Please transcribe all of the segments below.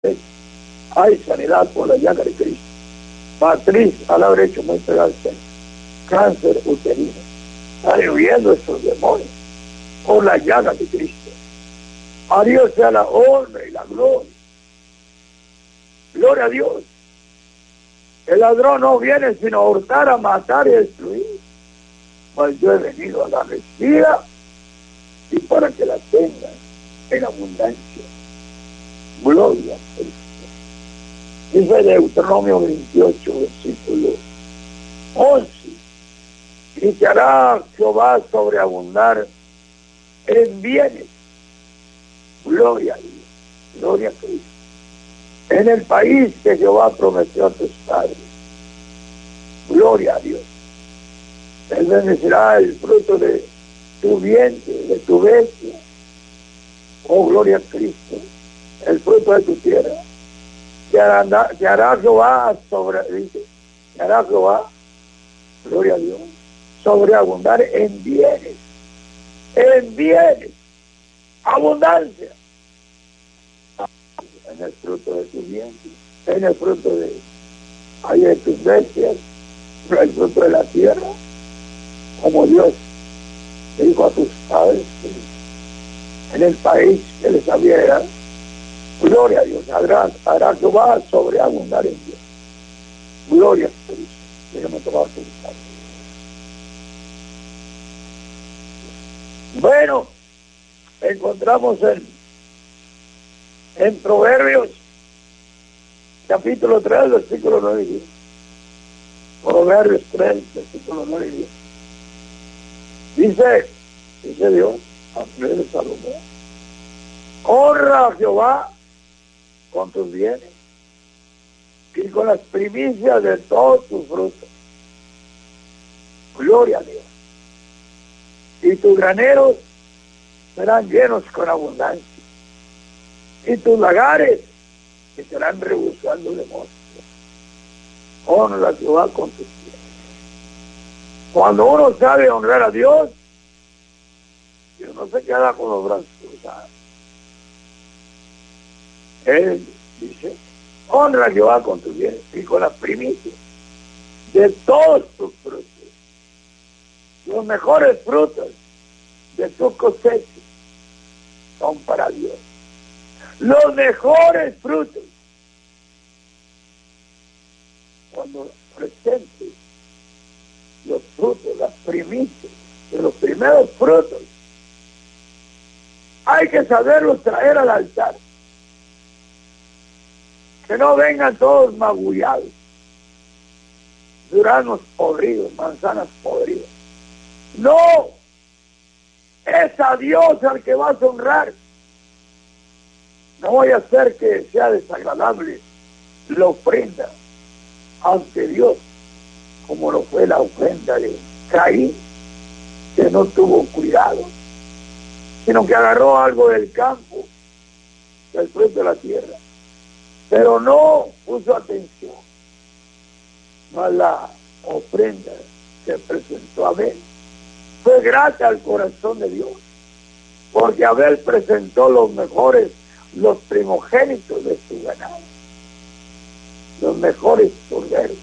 Hay sanidad por la llaga de Cristo. Matriz al haber hecho muy pegada, cáncer uterino, están huyendo esos demonios por la llaga de Cristo. A Dios sea la honra y la gloria. Gloria a Dios. El ladrón no viene sino a hurtar, a matar y a destruir. Pues yo he venido a la vida y para que la tengan en abundancia. Gloria a Cristo. Dice Deuteronomio 28, versículo 11. Y te hará Jehová sobreabundar en bienes. Gloria a Dios. Gloria a Cristo. En el país que Jehová prometió a tus padres. Gloria a Dios. Él bendecirá el fruto de tu vientre, de tu bestia. Oh, gloria a Cristo. El fruto de tu tierra. Te hará Jehová te hará Jehová, gloria a Dios, sobreabundar en bienes, abundancia, en el fruto de tu vientre, en el fruto de tus bestias, en el fruto de la tierra, como Dios dijo a tus padres, en el país que les había dado. Gloria a Dios, hará Jehová sobreabundar en Dios. Gloria a Cristo. Déjame tomar tu mensaje. Bueno, encontramos en Proverbios, capítulo 3, versículo 9 y 10. Proverbios 3, versículo 9 y 10. Dice Dios, a través de Salomón, honra a Jehová con tus bienes y con las primicias de todos tus frutos. Gloria a Dios. Y tus graneros serán llenos con abundancia, y tus lagares estarán rebosando de mosto. Honra a Jehová con tus bienes. Cuando uno sabe honrar a Dios, Dios no se queda con los brazos cruzados. Él dice, honra a Jehová con tus bienes y con las primicias de todos tus frutos. Los mejores frutos de tus cosechas son para Dios. Los mejores frutos. Cuando presentes los frutos, las primicias de los primeros frutos, hay que saberlos traer al altar. Que no vengan todos magullados, duranos podridos, manzanas podridas. No, es a Dios al que vas a honrar. No voy a hacer que sea desagradable la ofrenda ante Dios, como lo fue la ofrenda de Caín, que no tuvo cuidado, sino que agarró algo del campo, del fruto de la tierra, pero no puso atención a la ofrenda que presentó Abel. Fue grata al corazón de Dios, porque Abel presentó los mejores, los primogénitos de su ganado, los mejores corderos,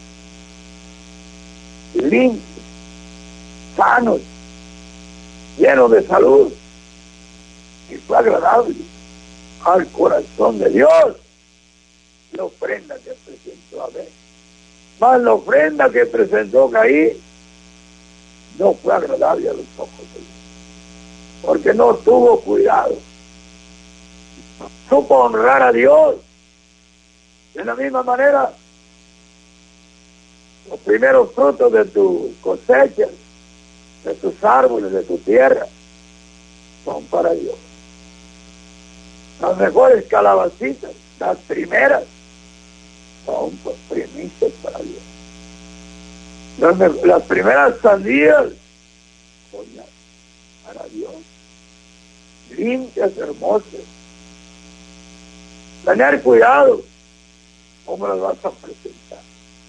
limpios, sanos, llenos de salud, y fue agradable al corazón de Dios la ofrenda que presentó Abel. Mas la ofrenda que presentó Caín no fue agradable a los ojos de Dios, porque no tuvo cuidado. Supo honrar a Dios. De la misma manera, los primeros frutos de tu cosecha, de tus árboles, de tu tierra, son para Dios. Las mejores calabacitas, las primeras, son pues primicias para Dios. Las primeras sandías son para Dios, limpias, hermosas. Tener cuidado cómo las vas a presentar.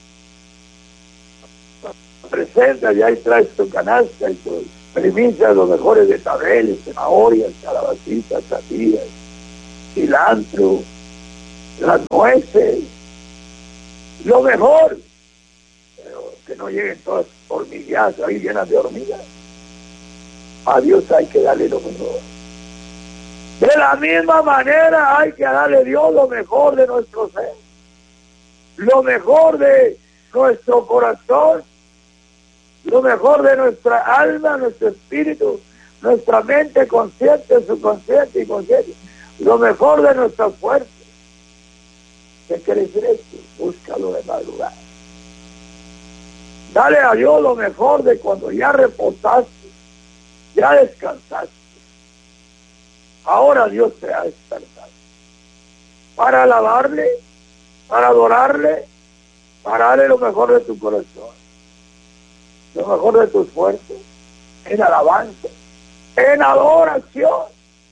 Presenta ya y traes tu canasta y tus primicias, los mejores betabeles, zanahorias, calabacitas, sandías, cilantro, las nueces, lo mejor, pero que no lleguen todas hormigas ahí llenas de hormigas. A Dios hay que darle lo mejor. De la misma manera hay que darle a Dios lo mejor de nuestro ser, lo mejor de nuestro corazón, lo mejor de nuestra alma, nuestro espíritu, nuestra mente consciente, subconsciente y consciente, lo mejor de nuestra fuerza. ¿Qué quiere decir esto? Búscalo de madrugada. Dale a Dios lo mejor de cuando ya reposaste, ya descansaste. Ahora Dios te ha despertado para alabarle, para adorarle, para darle lo mejor de tu corazón, lo mejor de tus fuerzas, en alabanza, en adoración.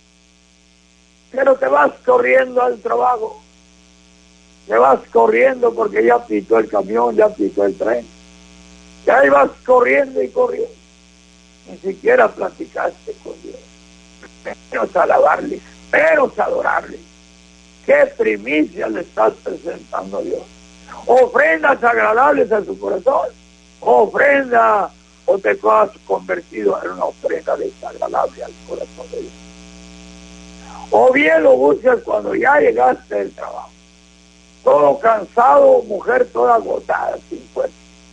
Pero te vas corriendo al trabajo, te vas corriendo porque ya pitó el camión, ya pitó el tren, y ahí vas corriendo y corriendo, ni siquiera platicaste con Dios. Menos alabarle, menos adorarle. ¿Qué primicia le estás presentando a Dios? Ofrendas agradables a su corazón, ofrenda, o te has convertido en una ofrenda desagradable al corazón de Dios. O bien lo buscas cuando ya llegaste del trabajo, todo cansado, mujer toda agotada, sin fuerza.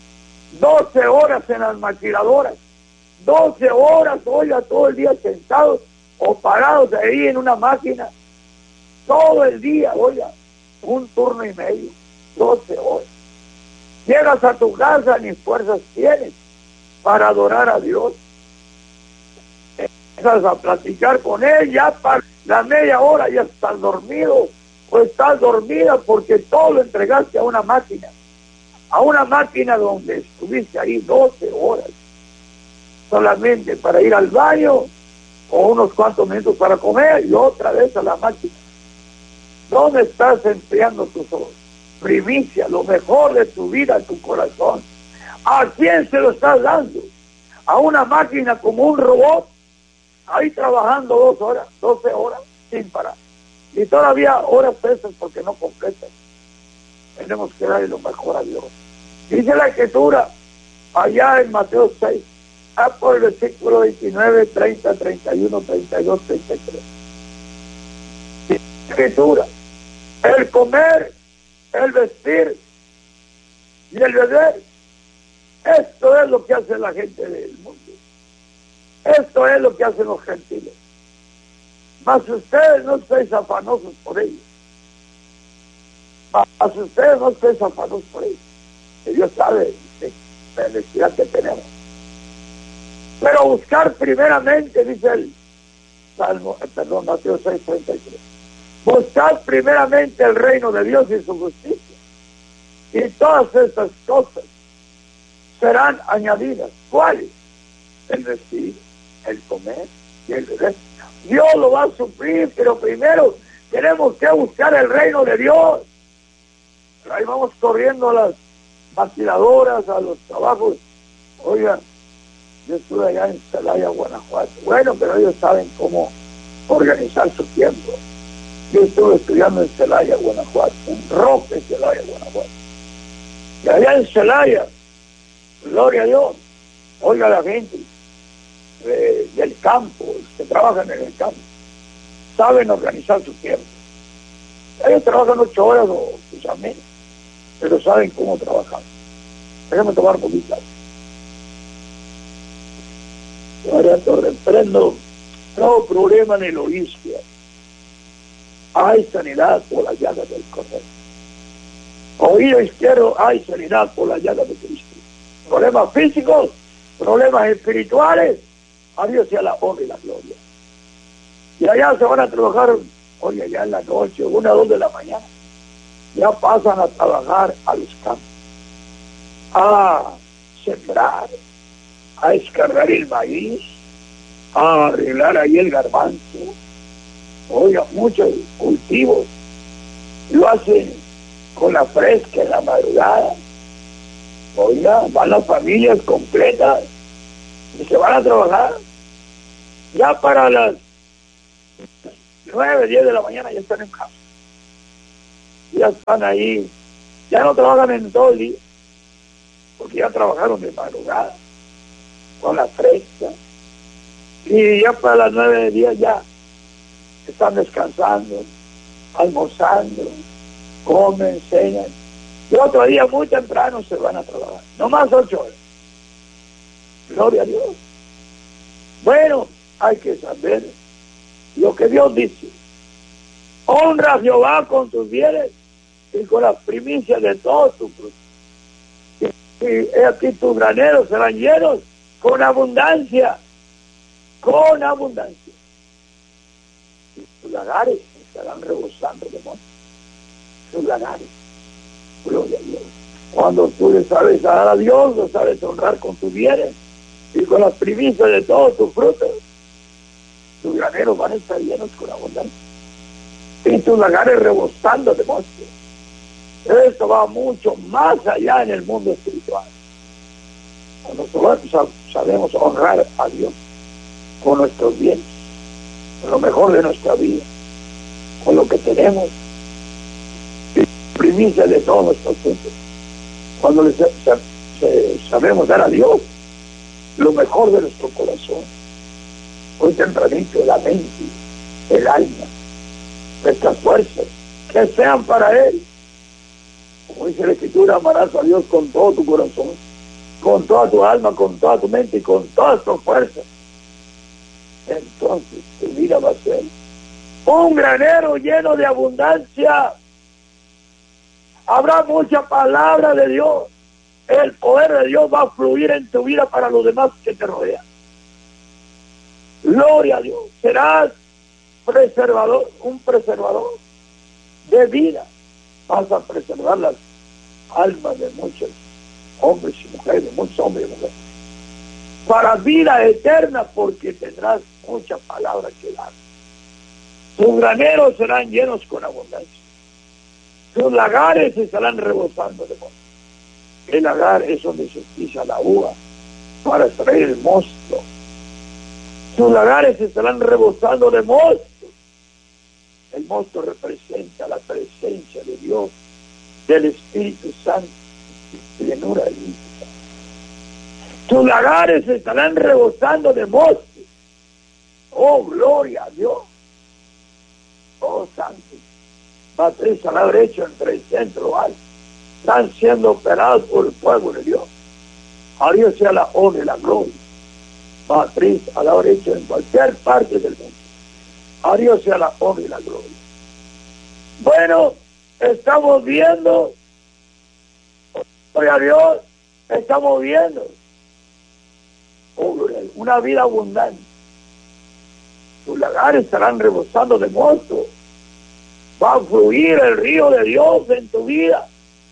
12 horas en las maquiladoras, 12 horas, oiga, todo el día sentados o parados ahí en una máquina, todo el día, oiga, un turno y medio, 12 horas. Llegas a tu casa, ni fuerzas tienes para adorar a Dios. Empiezas a platicar con Él, ya para la media hora ya estás dormido, o estás dormida porque todo lo entregaste a una máquina donde estuviste ahí 12 horas, solamente para ir al baño, o unos cuantos minutos para comer, y otra vez a la máquina. ¿Dónde estás empleando tus ojos? Primicia, lo mejor de tu vida, tu corazón. ¿A quién se lo estás dando? ¿A una máquina como un robot? Ahí trabajando 2 horas, 12 horas, sin parar. Y todavía horas esas porque no completan. Tenemos que darle lo mejor a Dios. Dice la Escritura, allá en Mateo 6, por el versículo 29, 30, 31, 32, 33. Escritura, el comer, el vestir y el beber, esto es lo que hace la gente del mundo. Esto es lo que hacen los gentiles. Mas ustedes no estéis afanosos por ellos. Mas ustedes no estéis afanosos por ellos. Que Dios sabe la necesidad que tenemos. Pero buscar primeramente, dice el Mateo 6:33. Buscar primeramente el reino de Dios y su justicia. Y todas estas cosas serán añadidas. ¿Cuáles? El vestir, el comer y el beber. Dios lo va a suplir, pero primero tenemos que buscar el reino de Dios. Pero ahí vamos corriendo a las maquiladoras, a los trabajos. Oigan, yo estuve allá en Celaya, Guanajuato. Bueno, pero ellos saben cómo organizar su tiempo. Yo estuve estudiando en Celaya, Guanajuato, en Roque, Celaya, Guanajuato. Y allá en Celaya, gloria a Dios, oiga la gente del campo, que trabajan en el campo, saben organizar su tiempo. Ellos trabajan 8 horas o quizás menos, pero saben cómo trabajar. Déjame tomar poquita. Ahora reprendo todo problema en el oído. Hay sanidad por las llagas del Cordero. Oído izquierdo, hay sanidad por las llagas de Cristo. Problemas físicos, problemas espirituales, a Dios sea la honra y la gloria. Y allá se van a trabajar, oye, ya en la noche, 1 o 2 de la mañana, ya pasan a trabajar a los campos, a sembrar, a escargar el maíz, a arreglar ahí el garbanzo. Oiga, muchos cultivos lo hacen con la fresca en la madrugada. Oiga, van las familias completas y se van a trabajar. Ya para las 9, 10 de la mañana ya están en casa. ya están ahí, ya no trabajan en todo el día, porque ya trabajaron de madrugada, con la fresca, y ya para las 9 de día ya están descansando, almorzando, comen, cenan, y otro día muy temprano se van a trabajar, no más 8 horas. Gloria a Dios. Bueno, hay que saber lo que Dios dice. Honra a Jehová con tus bienes y con las primicias de todos tus frutos. Y aquí tus graneros serán llenos con abundancia, con abundancia. Y tus lagares estarán rebosando de monte. Tus lagares. Gloria a Dios. Cuando tú le sabes dar a Dios, lo sabes honrar con tus bienes y con las primicias de todos tus frutos, tus graneros van a estar llenos con abundancia. Y tus lagares rebosando de monte. Esto va mucho más allá en el mundo espiritual. Cuando nosotros sabemos honrar a Dios con nuestros bienes, con lo mejor de nuestra vida, con lo que tenemos, y primicia de todos nuestros frutos. Cuando sabemos dar a Dios lo mejor de nuestro corazón, hoy tempranito, la mente, el alma, nuestras fuerzas, que sean para Él. Como dice la Escritura, amarás a Dios con todo tu corazón, con toda tu alma, con toda tu mente y con todas tus fuerzas. Entonces tu vida va a ser un granero lleno de abundancia. Habrá mucha palabra de Dios. El poder de Dios va a fluir en tu vida para los demás que te rodean. Gloria a Dios. Serás preservador, un preservador de vida. Vas a preservar las almas de muchos hombres y mujeres, de muchos hombres y mujeres, para vida eterna, porque tendrás mucha palabra que dar. Tus graneros serán llenos con abundancia. Tus lagares estarán rebosando de monte. El lagar es donde se pisa la uva para extraer el mosto. Tus lagares estarán rebosando de mosto. El mosto representa la presencia de Dios, del Espíritu Santo, y llenura del Espíritu Santo. Tus lagares estarán rebosando de mosto. Oh, gloria a Dios. Oh, santo. Matriz al lado derecho entre el centro alto. Están siendo operados por el fuego de Dios. A Dios sea la honra y la gloria. Matriz al lado derecho en cualquier parte del mundo. A Dios sea la honra y la gloria. Bueno, estamos viendo, gloria a Dios, estamos viendo una vida abundante. Tus lagares estarán rebosando de mosto. Va a fluir el río de Dios en tu vida.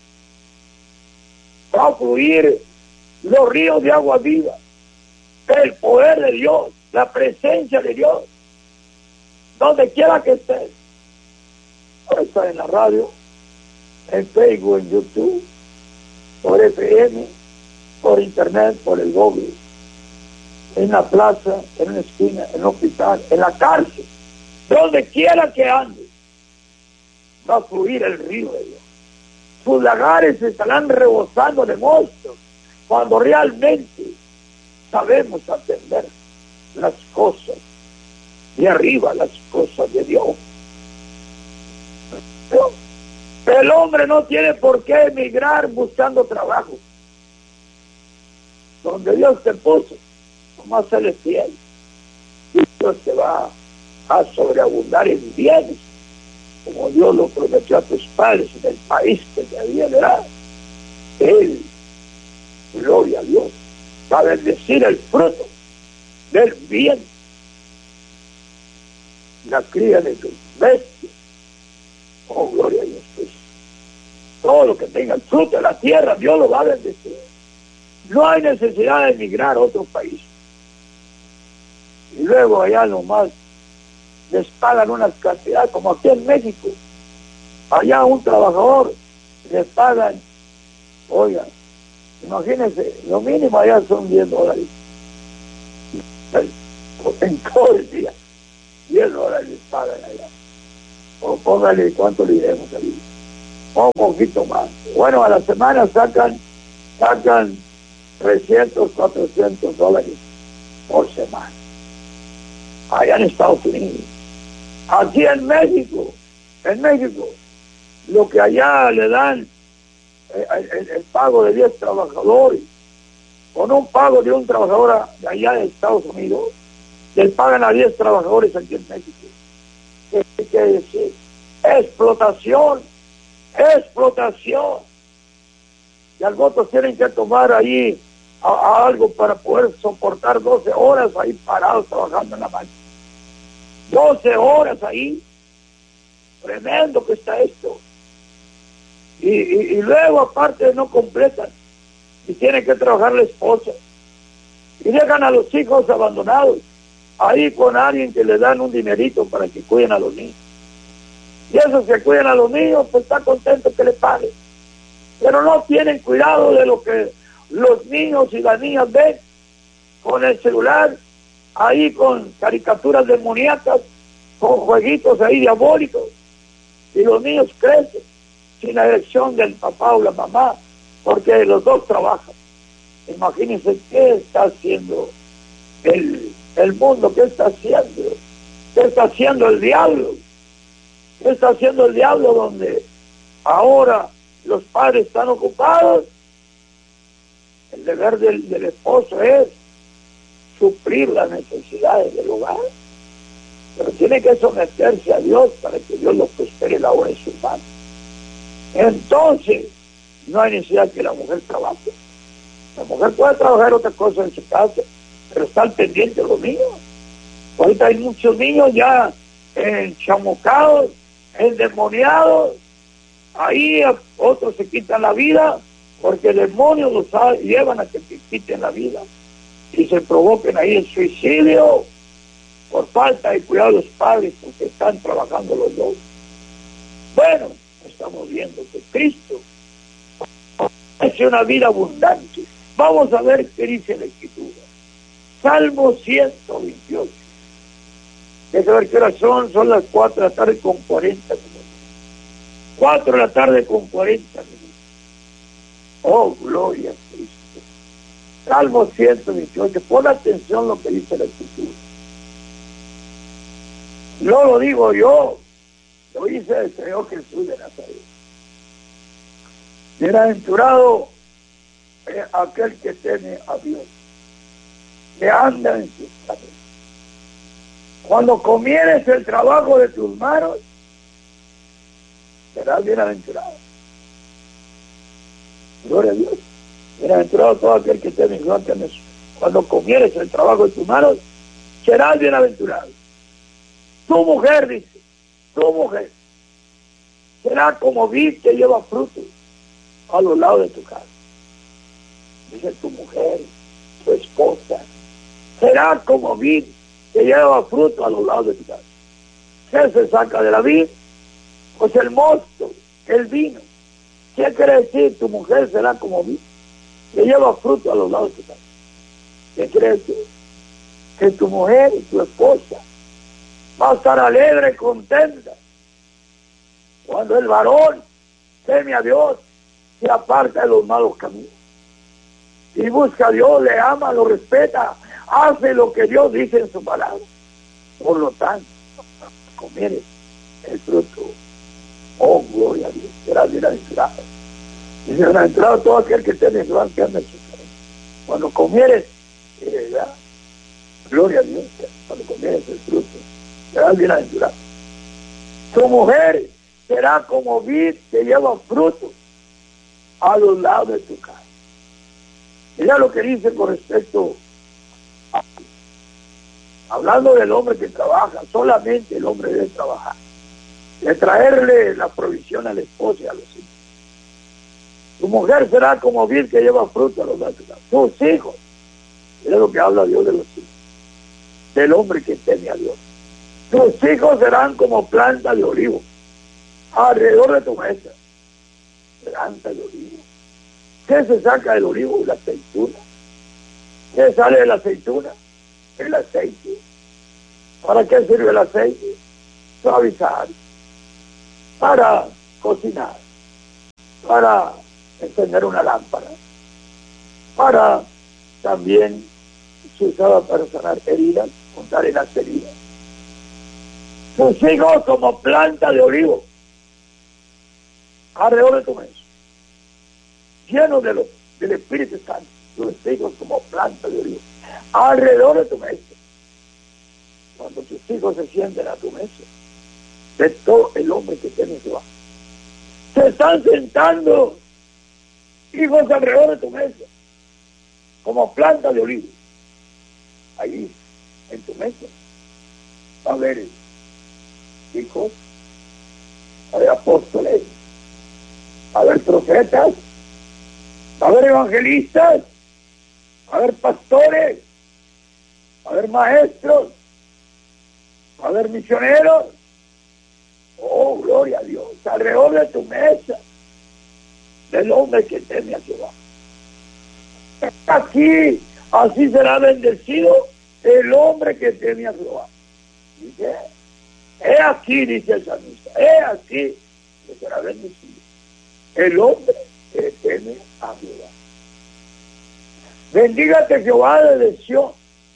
Va a fluir los ríos de agua viva. El poder de Dios, la presencia de Dios, donde quiera que estés. Puede estar en la radio, en Facebook, en YouTube, por FM, por internet, por el Google, en la plaza, en una esquina, en un hospital, en la cárcel, donde quiera que andes, va a fluir el río de Dios. Sus lagares estarán rebosando de monstruos cuando realmente sabemos atender las cosas de arriba, las cosas de Dios. El hombre no tiene por qué emigrar buscando trabajo. Donde Dios te puso, como celestial, y Dios te va a sobreabundar en bienes, como Dios lo prometió a tus padres en el país que te había dado. Él, gloria a Dios, va a bendecir el fruto del bien, la cría de tus bestias. Oh, gloria a Dios. Pues, todo lo que tenga el fruto de la tierra, Dios lo va a bendecir. No hay necesidad de emigrar a otro país. Y luego allá nomás les pagan unas cantidades, como aquí en México. Allá a un trabajador le pagan, oiga, imagínense, lo mínimo allá son $10. En todo el día, $10 les pagan allá. O póngale cuánto le diremos ahí. o un poquito más. Bueno, a la semana sacan $300, $400 por semana. Allá en Estados Unidos. Aquí en México, lo que allá le dan, el pago de 10 trabajadores, con un pago de un trabajador de allá de Estados Unidos, les pagan a 10 trabajadores aquí en México. ¿Qué quiere decir? Explotación. Y algunos tienen que tomar ahí a algo para poder soportar 12 horas ahí parados trabajando en la máquina. 12 horas ahí. Tremendo que está esto. Y luego aparte no completan. Y tiene que trabajar la esposa. Y dejan a los hijos abandonados. Ahí con alguien que le dan un dinerito para que cuiden a los niños. Y esos que cuidan a los niños, pues está contento que le paguen. Pero no tienen cuidado de lo que los niños y las niñas ven con el celular, ahí con caricaturas demoníacas, con jueguitos ahí diabólicos. Y los niños crecen sin la dirección del papá o la mamá, porque los dos trabajan. Imagínense qué está haciendo el mundo, qué está haciendo el diablo. ¿Qué está haciendo el diablo donde ahora los padres están ocupados? El deber del esposo es suplir las necesidades del hogar, pero tiene que someterse a Dios para que Dios lo prospere la obra de su mano. Entonces no hay necesidad que la mujer trabaje. La mujer puede trabajar otra cosa en su casa, pero está al pendiente de los niños. Ahorita hay muchos niños ya enchamucados, endemoniados. Ahí otros se quitan la vida porque demonios los llevan a que se quiten la vida y se provoquen ahí el suicidio por falta de cuidado de los padres, porque están trabajando los dos. Bueno, estamos viendo que Cristo es una vida abundante. Vamos a ver qué dice la Escritura. Salmo 128. Hay que ver qué hora son las 4 de la tarde con 40 minutos. 4 de la tarde con 40 minutos. Oh, gloria a Cristo. Salmo 128. Pon atención lo que dice la Escritura. No lo digo yo, lo dice el Señor Jesús de Nazaret. Bienaventurado es aquel que teme a Dios, que anda en sus caminos. Cuando comieres el trabajo de tus manos, serás bienaventurado. Gloria a Dios. Bienaventurado todo aquel que teme a Dios. Cuando comieres el trabajo de tus manos, serás bienaventurado. Tu mujer, dice, será como vid que lleva fruto a los lados de tu casa. Dice tu mujer, tu esposa, será como vid que lleva fruto a los lados de tu casa. ¿Qué se saca de la vid? Pues el mosto, el vino. ¿Qué quiere decir? Tu mujer será como vid que lleva fruto a los lados de tu casa. ¿Qué quiere decir? Que tu mujer y tu esposa va a estar alegre, contenta. Cuando el varón teme a Dios, se aparta de los malos caminos. Y busca a Dios, le ama, lo respeta, hace lo que Dios dice en su palabra. Por lo tanto, comieres el fruto. Oh, gloria a Dios, será bienaventurado. Y bienaventurado todo aquel que teme a Jehová, que anda en su camino. Cuando comieres, gloria a Dios, cuando comieres el fruto, serás bienaventurado. Tu mujer será como vid que lleva fruto a los lados de tu casa. Mira lo que dice con respecto a, hablando del hombre que trabaja, solamente el hombre debe trabajar, de traerle la provisión a la esposa y a los hijos. Tu mujer será como vid que lleva fruto a los lados de tu casa. Tus hijos, mira lo que habla Dios de los hijos, del hombre que teme a Dios. Tus hijos serán como planta de olivo alrededor de tu mesa. Planta de olivo. ¿Qué se saca del olivo? La aceituna. ¿Qué sale de la aceituna? El aceite. ¿Para qué sirve el aceite? Suavizar. Para cocinar. para encender una lámpara, para también se usaba para sanar heridas, untar en las heridas. Tus hijos como planta de olivo alrededor de tu mesa, llenos del Espíritu Santo. Tus hijos como planta de olivo alrededor de tu mesa. Cuando tus hijos se sienten a tu mesa, de todo el hombre que tiene Jehová, se están sentando hijos alrededor de tu mesa como planta de olivo. Ahí en tu mesa va a haber hijos, va a haber apóstoles, va a haber profetas, va a haber evangelistas, va a haber pastores, va a haber maestros, va a haber misioneros. Oh, gloria a Dios, alrededor de tu mesa, del hombre que teme a Jehová. Aquí, así será bendecido el hombre que teme a Jehová. Dice, he aquí, dice el salmista, he aquí que será bendecido el hombre que teme a Jehová. Bendígate Jehová desde Sión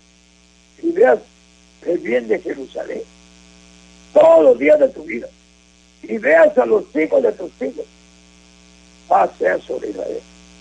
y veas el bien de Jerusalén todos los días de tu vida, y veas a los hijos de tus hijos. Paz sea sobre Israel,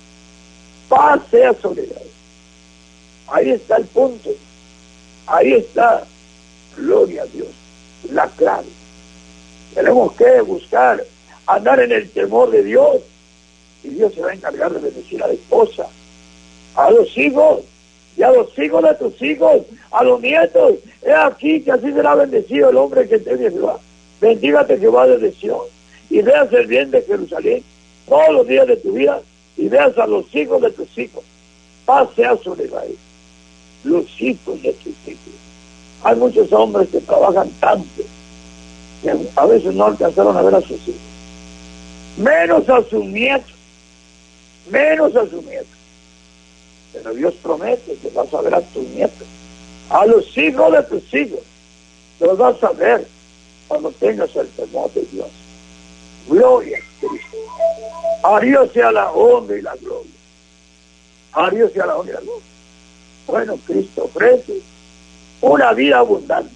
paz sea sobre Israel. Ahí está el punto, ahí está, gloria a Dios, la clave. Tenemos que buscar andar en el temor de Dios, y Dios se va a encargar de bendecir a la esposa, a los hijos, y a los hijos de tus hijos, a los nietos. He aquí que así será bendecido el hombre que teme a Jehová. Bendígate Jehová desde Sión, y veas el bien de Jerusalén todos los días de tu vida, y veas a los hijos de tus hijos. Paz sea sobre Israel, los hijos de tus hijos. Hay muchos hombres que trabajan tanto que a veces no alcanzaron a ver a sus hijos, menos a sus nietos, menos a sus nietos. Pero Dios promete que vas a ver a tus nietos, a los hijos de tus hijos. Los vas a ver cuando tengas el temor de Dios. Gloria a Cristo. A Dios sea la honra y la gloria. A Dios sea la honra y la gloria. Bueno, Cristo ofrece una vida abundante.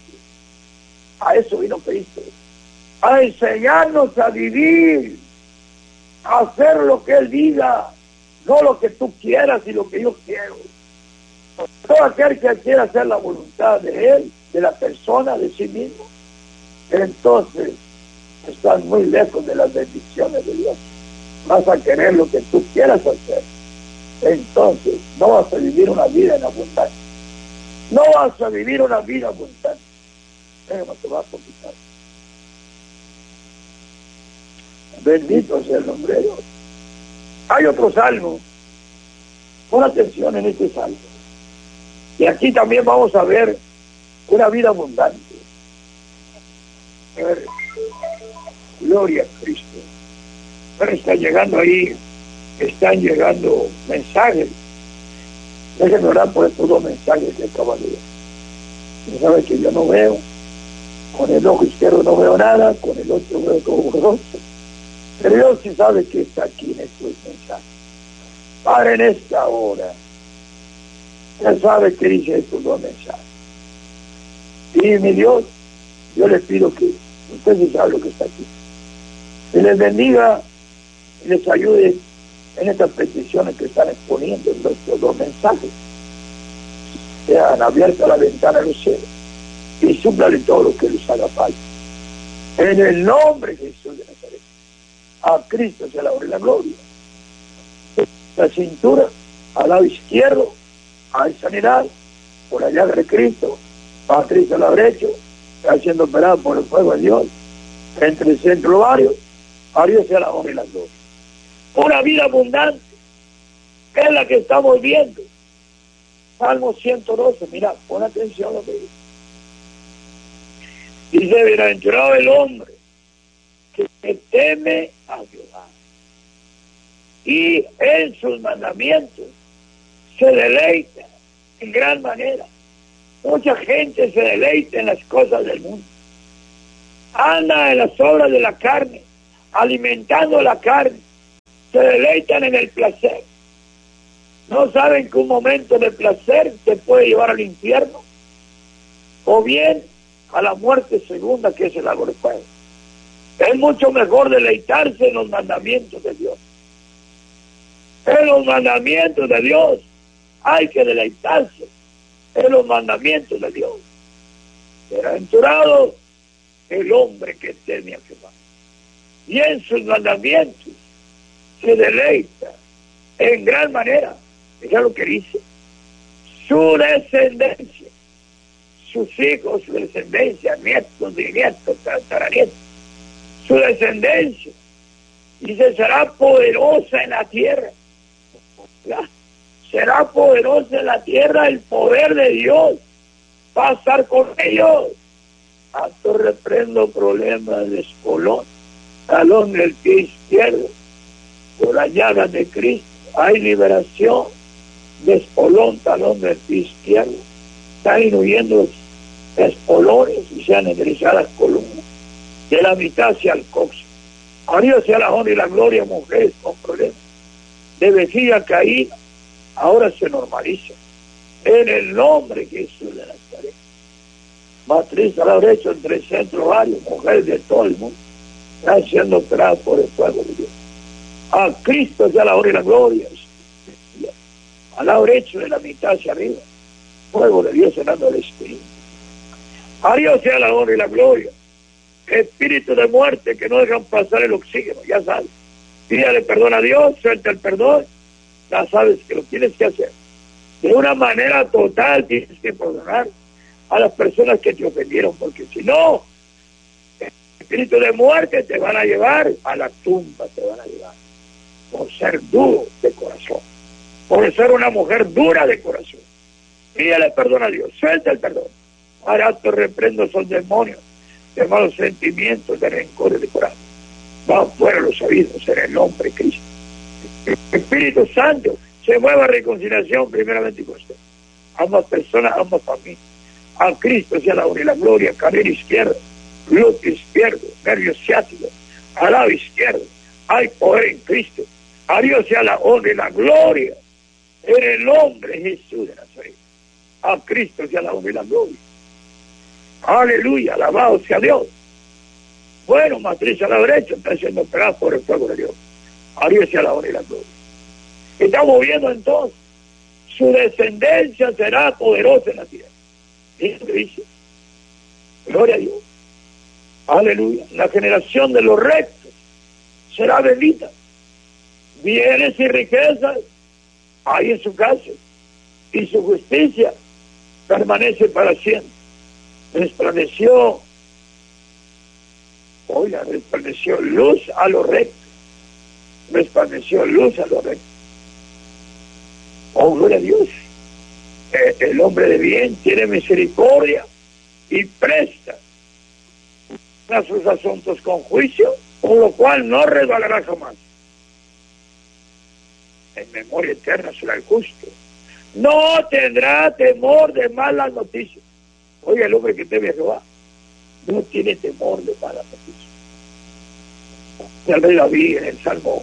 A eso vino Cristo, a enseñarnos a vivir, a hacer lo que Él diga, no lo que tú quieras y lo que yo quiero. Todo aquel que quiera hacer la voluntad de Él, de la persona, de sí mismo, entonces estás muy lejos de las bendiciones de Dios. Vas a querer lo que tú quieras hacer, entonces no vas a vivir una vida en abundancia. No vas a vivir una vida abundante. No te vas a quitar. Bendito sea el nombre de Dios. Hay otro salmo. Pon atención en este salmo. Y aquí también vamos a ver una vida abundante. A ver, gloria a Cristo. Pero están llegando mensajes. Déjenme orar por estos dos mensajes que acabo de ver. Usted sabe que yo no veo. Con el ojo izquierdo no veo nada, con el otro veo como borroso. Pero Dios sí sabe que está aquí en estos mensajes. Padre, en esta hora, Él sabe que dice estos dos mensajes. Y mi Dios, yo les pido que usted sí sabe lo que está aquí. Que les bendiga y les ayude en estas peticiones que están exponiendo en nuestros dos mensajes. Sean abiertas la ventana de los cielos y súplale todo lo que les haga falta. En el nombre de Jesús de Nazaret. A Cristo sea la honra y la gloria. La cintura, al lado izquierdo, hay sanidad, por allá de Cristo, Patricia al derecho, está siendo operado por el fuego de Dios, entre el centro ovario, a Dios sea la honra y la gloria. Una vida abundante, es la que estamos viendo. Salmo 112, mira, pon atención a lo que dice. Dice, bienaventurado el hombre que teme a Jehová y en sus mandamientos se deleita en gran manera. Mucha gente se deleita en las cosas del mundo. Anda en las obras de la carne, alimentando la carne, se deleitan en el placer. No saben que un momento de placer te puede llevar al infierno, o bien a la muerte segunda, que es el lago de fuego. Es mucho mejor deleitarse en los mandamientos de Dios. En los mandamientos de Dios hay que deleitarse, en los mandamientos de Dios. Bienaventurado el hombre que teme a Jehová, y en sus mandamientos se deleita en gran manera. Mira lo que dice: su descendencia, sus hijos, su descendencia, nietos, bisnietos, tataranietos, su descendencia, dice, será poderosa en la tierra. Será poderosa en la tierra, el poder de Dios va a estar con ellos. Hasta reprendo problemas de espolón, talón del pie izquierdo, por la llaga de Cristo hay liberación de espolón, talón del pie izquierdo. Están disminuyendo los espolones y se han enderezado las columnas de la mitad hacia el coxo. A Dios sea la honra y la gloria. Mujeres con problemas de vejiga caída ahora se normaliza en el nombre de Jesús de Nazaret. Matriz al lado derecho entre el centro, varios mujeres de todo el mundo están siendo operadas por el fuego de Dios. A Cristo sea la honra y la gloria. Al lado derecho de la mitad hacia arriba, fuego de Dios cenando el espíritu. A Dios sea la honra y la gloria. Espíritu de muerte que no dejan pasar el oxígeno, ya sabes. Pídale perdón a Dios, suelta el perdón, ya sabes que lo tienes que hacer. De una manera total tienes que perdonar a las personas que te ofendieron, porque si no, el espíritu de muerte te van a llevar a la tumba, te van a llevar por ser duro de corazón, por ser una mujer dura de corazón. Pídale perdón a Dios, suelta el perdón. Ahora te reprendo esos demonios de malos sentimientos, de rencores de corazón. Va fuera los abismos en el nombre de Cristo. El Espíritu Santo se mueva a reconciliación primeramente con usted. Ambas personas, ambas familias. A Cristo sea la honra y la gloria. Carrera izquierda, glúteo izquierdo, nervio ciático, al lado izquierdo. Hay poder en Cristo. A Dios sea la honra y la gloria en el nombre de Jesús de Nazaret. A Cristo sea la honra y la gloria. Aleluya, alabado sea Dios. Bueno, matriz a la derecha está siendo operada por el fuego de Dios. A Dios sea la honra y la gloria. Estamos viendo entonces, su descendencia será poderosa en la tierra. Eso que dice. Gloria a Dios. Aleluya. La generación de los rectos será bendita. Bienes y riquezas hay en su casa, y su justicia permanece para siempre. Resplandeció luz a los rectos. Resplandeció luz a los rectos. Oh, gloria a Dios. El hombre de bien tiene misericordia y presta a sus asuntos con juicio, por lo cual no resbalará jamás. En memoria eterna será el justo. No tendrá temor de malas noticias. Oye, el hombre que teme a Jehová no tiene temor de malas noticias. El rey David en el Salmo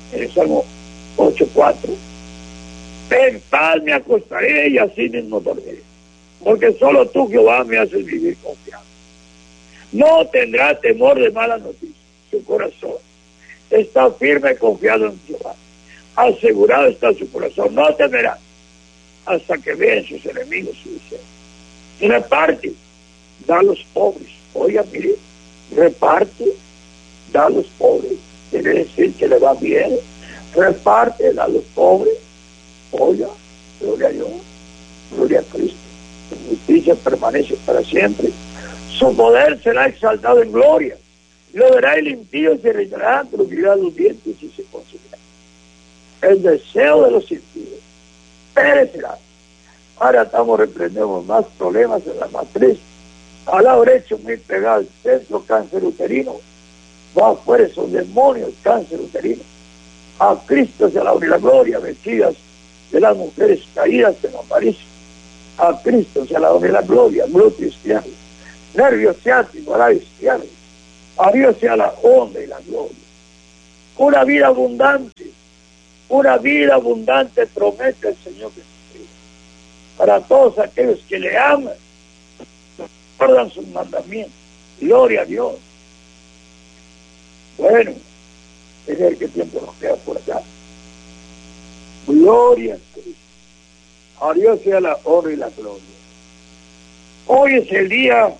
8:4. En paz me acostaré y así mismo dormiré, porque solo tú, Jehová, me haces vivir confiado. No tendrá temor de malas noticias. Su corazón está firme, confiado en Jehová. Asegurado está su corazón. No temerá hasta que vean sus enemigos su deseo. Y reparte, da a los pobres. Oiga, mire, reparte, da a los pobres. Quiere decir que le va bien. Reparte, da a los pobres. Oiga, gloria a Dios, gloria a Cristo. Su justicia permanece para siempre. Su poder será exaltado en gloria. Lo verá el impío y se retirará, crujirá los dientes y se consumirá. El deseo de los impíos perecerá. Ahora estamos reprendemos más problemas en la matriz. Al lado derecho, muy pegado al centro, cáncer uterino. Va afuera esos demonios, cáncer uterino. A Cristo sea la honra y la gloria, vestidas de las mujeres caídas en la París. A Cristo sea la honra y la gloria, glúteo izquierdo, nervio ciático, al lado izquierdo. A Dios sea la honra y la gloria. una vida abundante promete el Señor Jesucristo para todos aquellos que le aman, guardan sus mandamientos. Gloria a Dios. Bueno, es el que tiempo nos queda por acá. Gloria a Cristo. A Dios sea la honra y la gloria. Hoy es el día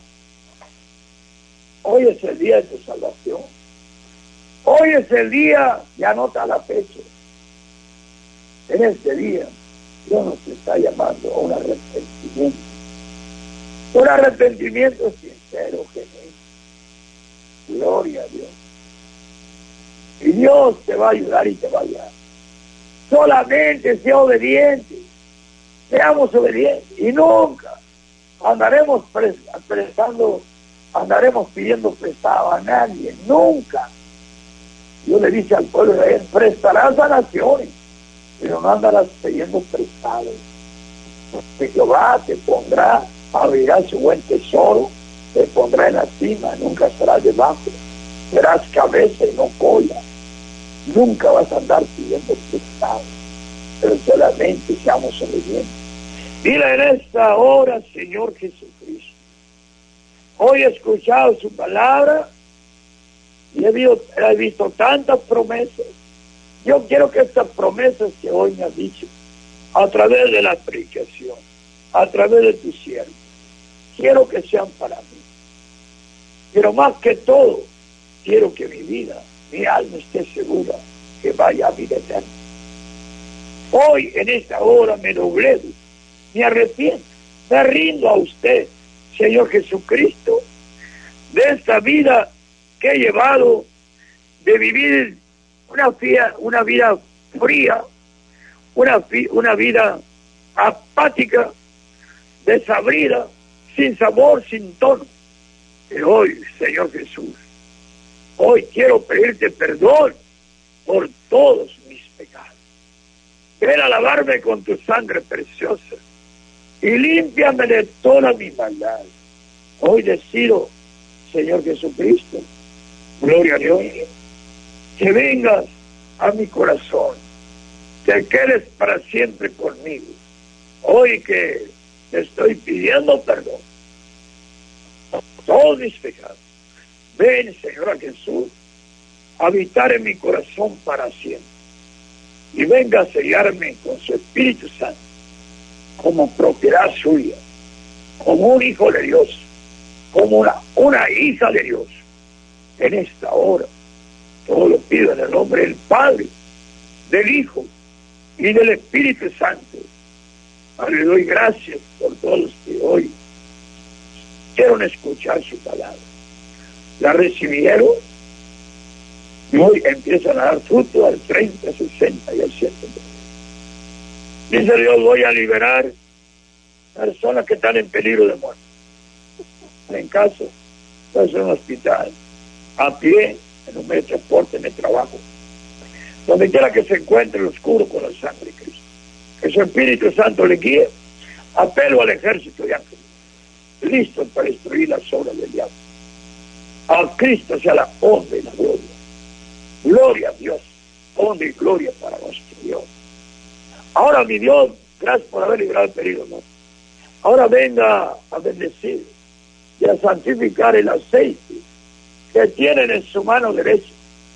de tu salvación. Hoy es el día, ya anota la fecha. En este día, Dios nos está llamando a un arrepentimiento. Un arrepentimiento sincero, genuino. Gloria a Dios. Y Dios te va a ayudar y te va a ayudar. Solamente sea obediente. Seamos obedientes. Y nunca andaremos pidiendo prestado a nadie. Nunca. Dios le dice al pueblo de Israel, prestarás a naciones, pero no andarás pidiendo prestado. Porque Jehová te pondrá, abrirá su buen tesoro, te pondrá en la cima, nunca estarás debajo. Serás cabeza y no cola. Nunca vas a andar pidiendo prestado, pero solamente seamos obedientes. Dile en esta hora, Señor Jesucristo, hoy he escuchado su palabra y he visto tantas promesas. Yo quiero que estas promesas que hoy me has dicho, a través de la predicación, a través de tu siervo, quiero que sean para mí. Pero más que todo, quiero que mi vida, mi alma esté segura que vaya a vida eterna. Hoy, en esta hora, me doblego, me arrepiento, me rindo a usted, Señor Jesucristo, de esta vida que he llevado, de vivir una vida fría, una vida apática, desabrida, sin sabor, sin tono. Pero hoy, Señor Jesús, hoy quiero pedirte perdón por todos mis pecados. Ven a lavarme con tu sangre preciosa y límpiame de toda mi maldad. Hoy decido, Señor Jesucristo, gloria a Dios, que vengas a mi corazón, que quedes para siempre conmigo. Hoy que te estoy pidiendo perdón por todos mis pecados. Ven, Señor Jesús, a habitar en mi corazón para siempre. Y venga a sellarme con su Espíritu Santo como propiedad suya, como un hijo de Dios, como una hija de Dios. En esta hora, todo lo pido en el nombre del Padre, del Hijo y del Espíritu Santo. Le doy gracias por todos los que hoy quieren escuchar su palabra. La recibieron y hoy empiezan a dar fruto al 30, 60 y al 100. Dice Dios, voy a liberar personas que están en peligro de muerte. En casa, en un hospital, a pie, en un medio de transporte, en el trabajo. Donde quiera que se encuentre, lo oscuro con la sangre de Cristo. Que su Espíritu Santo le guíe. Apelo al ejército de ángeles, listos para destruir las obras del diablo. A Cristo sea la honra y la gloria. Gloria a Dios, honra y gloria para nuestro Dios. Ahora, mi Dios, gracias por haber librado el peligro, ¿no? Ahora venga a bendecir y a santificar el aceite que tienen en su mano derecha.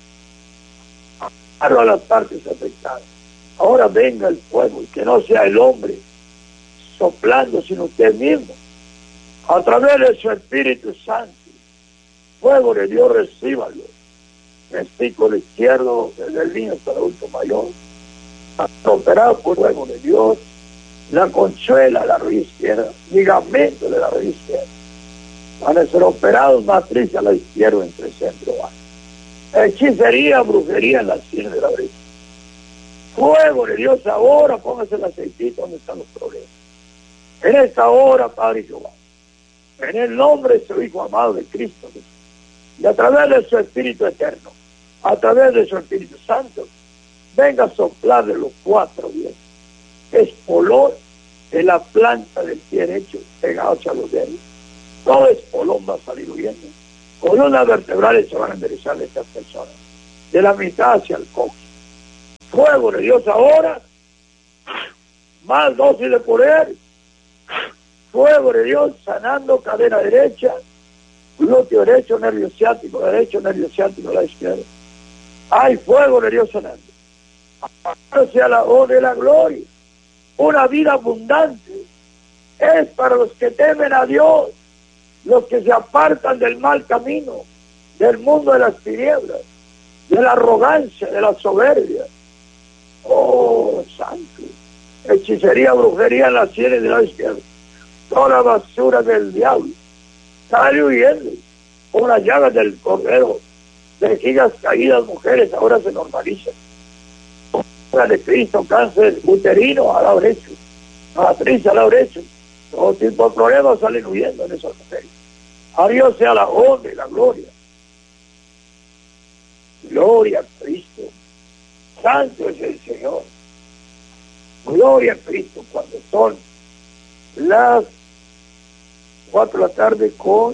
A las partes afectadas. Ahora venga el fuego y que no sea el hombre soplando, sino usted mismo, a través de su Espíritu Santo. Fuego de Dios, recíbalo. Testículo izquierdo, desde el niño hasta el adulto mayor, operado por fuego de Dios. La conchuela, la rodilla izquierda, ligamento de la rodilla izquierda, van a ser operados, matriz a la izquierda entre centro bajo. Hechicería, brujería en la sien de la derecha. Fuego de Dios, ahora póngase el aceitito donde están los problemas. En esta hora, Padre Jehová, en el nombre de su Hijo amado de Cristo Jesús, y a través de su Espíritu eterno, a través de su Espíritu Santo, venga a soplar de los 4 días. Espolón de la planta del pie derecho pegados a los dedos. Todo espolón va a salir huyendo. Columnas vertebrales se van a enderezar de estas personas. de la mitad hacia el coxis. Fuego de Dios ahora, más dosis de poder, fuego de Dios sanando cadera derecha, glúteo derecho, nervio ciático derecho, nervio ciático la izquierda. Hay fuego de Dios sanando. Hacia la honra y la gloria. Una vida abundante es para los que temen a Dios, los que se apartan del mal camino, del mundo de las tinieblas, de la arrogancia, de la soberbia. Oh, santo. Hechicería, brujería en las sienes de la izquierda. Toda basura del diablo. Sale huyendo. Con las llagas del cordero. Vejigas caídas, mujeres, ahora se normalizan. De Cristo, cáncer uterino al lado derecho, matriz al lado derecho, todo tipo de problemas salen huyendo en esas mujeres. A Dios sea la honra y la gloria. Gloria a Cristo. Santo es el Señor. Gloria a Cristo. Cuando son las 4 de la tarde con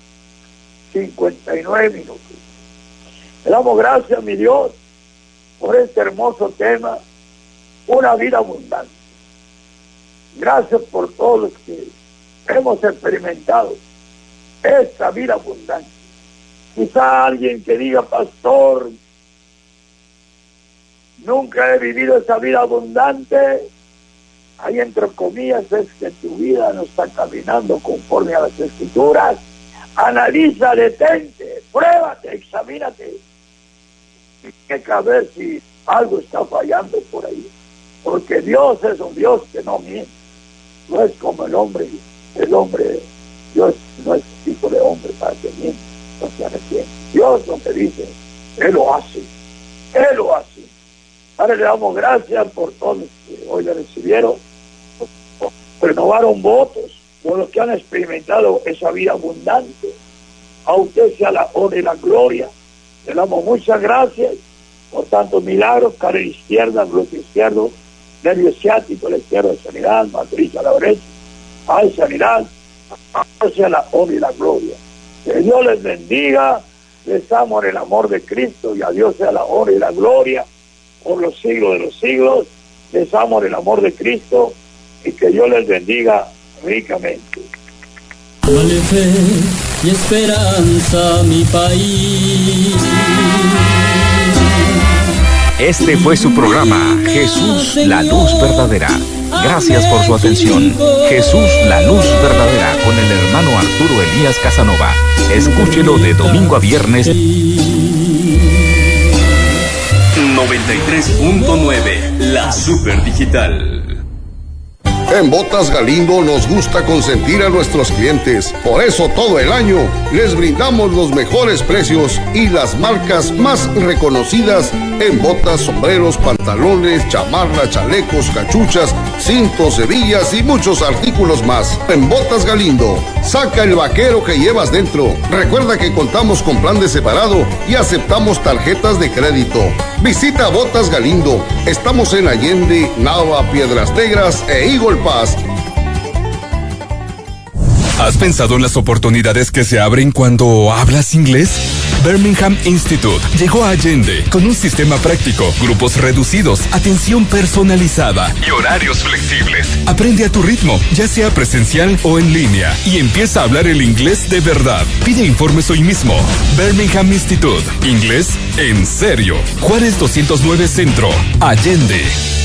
59 minutos. Le damos gracias, mi Dios, por este hermoso tema, una vida abundante. Gracias por todos los que hemos experimentado esta vida abundante. Quizá alguien que diga, pastor, nunca he vivido esa vida abundante. Ahí entre comillas es que tu vida no está caminando conforme a las Escrituras. Analiza, detente, pruébate, examínate. Hay que ver si algo está fallando por ahí, porque Dios es un Dios que no miente, no es como el hombre, Dios no es tipo de hombre para que miente, no se arrepiente. Dios lo que dice, Él lo hace. Ahora le damos gracias por todos los que hoy le recibieron, renovaron votos, por los que han experimentado esa vida abundante. A usted sea la honra y la gloria. Le damos muchas gracias por tantos milagros, cadera izquierda, glúteo izquierdo, nervio ciático, la izquierda, sanidad, matriz a la derecha, hay sanidad, hacia la honra y la gloria. Que Dios les bendiga, les amo en el amor de Cristo y a Dios sea la honra y la gloria por los siglos de los siglos. Les amo en el amor de Cristo y que Dios les bendiga ricamente. Dale fe y esperanza a mi país. Este fue su programa, Jesús, la luz verdadera. Gracias por su atención. Jesús, la luz verdadera, con el hermano Arturo Elías Casanova. Escúchelo de domingo a viernes. 93.9, la super digital. En Botas Galindo nos gusta consentir a nuestros clientes. Por eso todo el año les brindamos los mejores precios y las marcas más reconocidas en botas, sombreros, pantalones, chamarras, chalecos, cachuchas, cintos, hebillas y muchos artículos más. En Botas Galindo, saca el vaquero que llevas dentro. Recuerda que contamos con plan de separado y aceptamos tarjetas de crédito. Visita Botas Galindo. Estamos en Allende, Nava, Piedras Negras e Eagle Pass. ¿Has pensado en las oportunidades que se abren cuando hablas inglés? Birmingham Institute llegó a Allende con un sistema práctico, grupos reducidos, atención personalizada y horarios flexibles. Aprende a tu ritmo, ya sea presencial o en línea, y empieza a hablar el inglés de verdad. Pide informes hoy mismo. Birmingham Institute, inglés en serio. Juárez 209 Centro, Allende.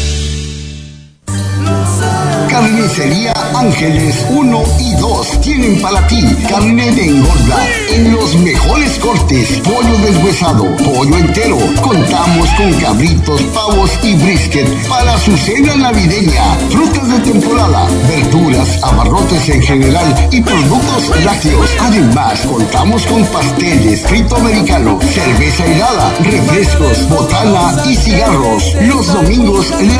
Carnicería Ángeles 1 y 2 tienen para ti carne de engorda en los mejores cortes, pollo deshuesado, pollo entero. Contamos con cabritos, pavos y brisket para su cena navideña, frutas de temporada, verduras, abarrotes en general y productos lácteos. Además, contamos con pasteles, frito americano, cerveza helada, refrescos, botana y cigarros. Los domingos, la